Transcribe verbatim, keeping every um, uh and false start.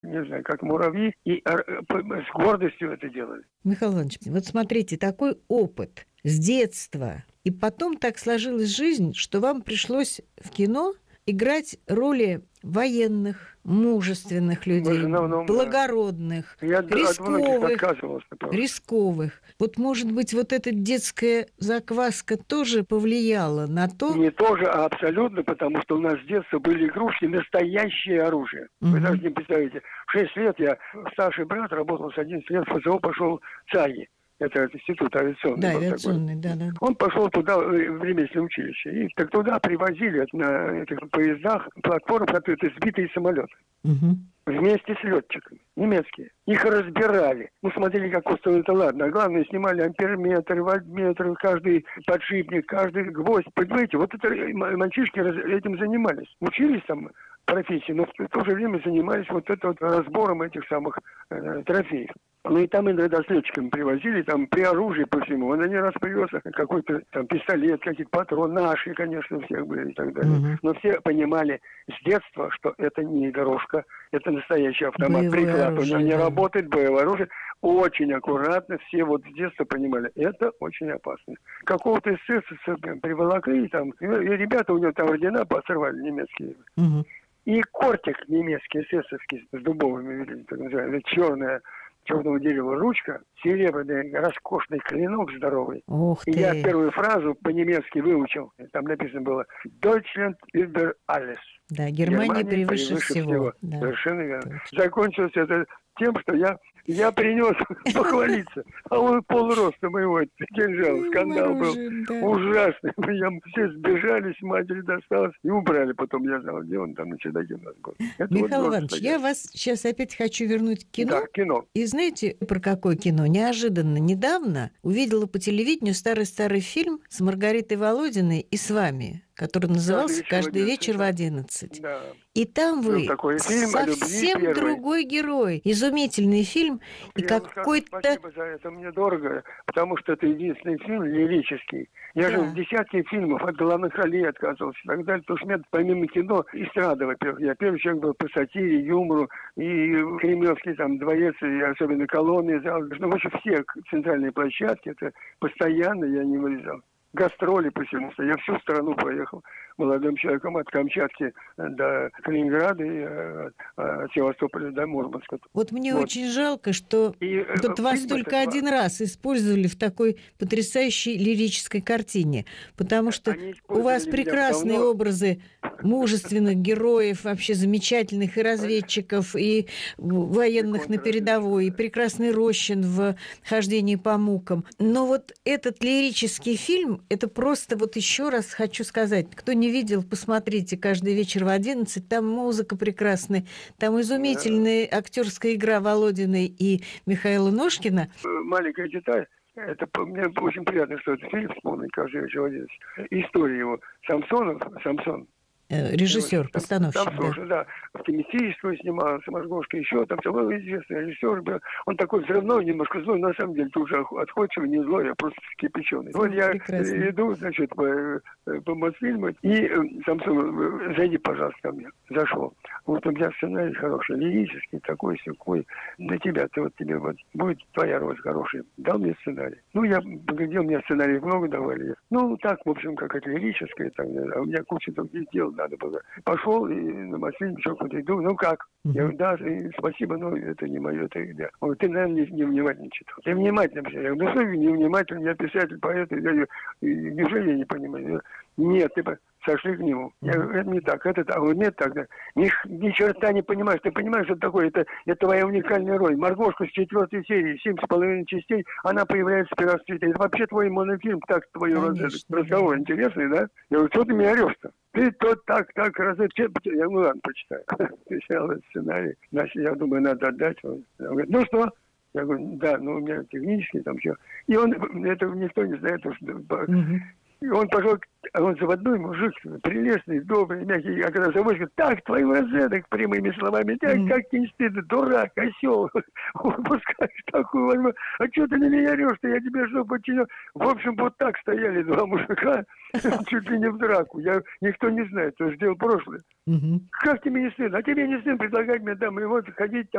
не знаю, как муравьи, и с гордостью это делали. Михаил Иванович, вот смотрите, такой опыт с детства, и потом так сложилась жизнь, что вам пришлось в кино играть роли военных, мужественных людей, В основном, благородных, да. Я рисковых, рисковых. Вот, может быть, вот эта детская закваска тоже повлияла на то... Не тоже, а абсолютно, потому что у нас с детства были игрушки, настоящее оружие. Угу. Вы даже не представляете. В шесть лет я, старший брат, работал с одиннадцати лет, в ФЗО пошел в ЦАГИ. Это институт авиационный. Да, авиационный, да, да. Он пошел туда, в ремесленное училище. И так туда привозили на этих поездах, платформах, это сбитые самолеты. Угу. Вместе с летчиками, немецкие. Их разбирали. Мы смотрели, как устроено, это ладно. А главное, снимали амперметр, вольтметр, каждый подшипник, каждый гвоздь. Понимаете, вот это мальчишки этим занимались. Учились там профессии, но в то же время занимались вот это вот разбором этих самых э, трофеев. Ну и там иногда с летчиками привозили, там при оружии по всему. Он один раз привез какой-то там пистолет, какие-то патроны, наши, конечно, у всех были и так далее. Uh-huh. Но все понимали с детства, что это не игрушка, это настоящий автомат, боевое приклад. Оружие, у него не да. работает боевое оружие. Очень аккуратно, все вот с детства понимали, это очень опасно. Какого-то эсэсовца приволокли, там, и ребята у него там ордена посрывали немецкие. Uh-huh. И кортик немецкий, эсэсовский, с дубовыми, так называемый, черная, черного дерева ручка, серебряный роскошный клинок здоровый. Ух и ты. Я первую фразу по-немецки выучил. Там написано было «Deutschland über alles». Да, Германия, Германия превыше, превыше всего. всего. Да. Совершенно верно. Закончилось это тем, что я, я принес похвалиться. А он полроста моего кинжал. Скандал был да. ужасный. Я, все сбежались, матери досталось. И убрали потом. Я знал, где он там на чердаке у нас был. Это Михаил вот Иванович, я вас сейчас опять хочу вернуть к кино. Да, кино. И знаете, про какое кино? Неожиданно, недавно увидела по телевидению старый-старый фильм с Маргаритой Володиной и с вами, который назывался «Каждый вечер в одиннадцать». Да. И там вы ну, фильм совсем другой герой. Изумительный фильм. Я и какой-то... Спасибо за это, мне дорого, потому что это единственный фильм лирический. Я да. же в десятки фильмов от главных ролей отказывался и так далее, потому что у меня помимо кино эстрада, во-первых. Я первый человек был по сатире, юмору, и Кремлевский там дворец, и особенно колонны. Ну, в общем, все центральные площадки, это постоянно я не вырезал. Гастроли по всему. Я всю страну проехал молодым человеком от Камчатки до Калининграда и от Севастополя до Мурманска. Вот мне вот. очень жалко, что и, тут вас только это... один раз использовали в такой потрясающей лирической картине, потому что у вас прекрасные давно... образы мужественных героев, вообще замечательных и разведчиков, и военных на передовой, и прекрасный Рощин в «Хождении по мукам». Но вот этот лирический фильм, это просто вот еще раз хочу сказать, кто не видел, посмотрите «Каждый вечер в одиннадцать», там музыка прекрасная, там изумительная да. актерская игра Володиной и Михаила Ножкина. Маленькая деталь. Это мне очень приятно, что этот фильм вспомнить «Каждый вечер в одиннадцать». История его. Самсонов, Самсон. Режиссер, постановщик. Там тоже, да. В Тимифеевскую снимал, Саможгошка, еще там был известный режиссер. Был. Он такой взрывной, немножко злой, на самом деле, ты уже отходчивый, не злой, а просто кипяченый. Вот я прекрасно. Иду, значит, по, по Мосфильму, и Самсон, зайди, пожалуйста, ко мне. Зашел. Вот у меня сценарий хороший, лирический, такой, сякой. Для тебя, ты вот тебе вот, будет твоя роль хорошая. Дал мне сценарий. Ну, я поглядел, мне сценариев много давали. Ну, так, в общем, как это лирическое, там, а у меня куча других дел надо было. Пошел и на Мосфильм, еще куда-то иду. Ну, как? Uh-huh. Я говорю, да, спасибо, но это не мое, это да. Он говорит, ты, наверное, не, не внимательно читал. Ты внимательно писал. Я говорю, ну, что не внимательно, я писатель, поэт. Я говорю, неужели я не понимаю? Нет, ты сошли к нему. Я говорю, это не так, это так. Он говорит, нет, так, да. Ни, ни черта не понимаешь. Ты понимаешь, что это такое? Это, это твоя уникальная роль. Маргошка с четвертой серии, семь с половиной частей, она появляется в первый раз в цвете. Это вообще твой монофильм, так, твой разговор интересный, да? Я говорю, что ты меня орешь-то? Ты тот так, так, разочек. Я говорю, ну ладно, почитаю. Писал этот сценарий. Значит, я думаю, надо отдать. Он говорит, ну что? Я говорю, да, ну у меня технический там все. И он, это никто не знает, что... Uh-huh. И он пошел, а он заводной мужик, прелестный, добрый, мягкий, а когда заводит, говорит, так, твою розеток, прямыми словами, так, mm. как тебе не стыдно, дурак, осел, выпускаешь такую возьму, а что ты на меня орешь-то, я тебе что подчинил? В общем, вот так стояли два мужика, чуть ли не в драку, я, никто не знает, кто сделал прошлое. Mm-hmm. Как тебе не стыдно? А тебе не стыдно предлагать мне там, и вот ходить там,